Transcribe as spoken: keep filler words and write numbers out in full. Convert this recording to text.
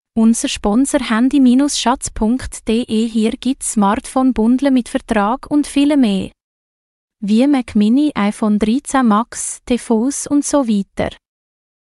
Unser Sponsor handy schatz punkt de. Hier gibt's Smartphone-Bundle mit Vertrag und viel mehr. Wie Mac Mini, iPhone dreizehn Max, T V s und so weiter.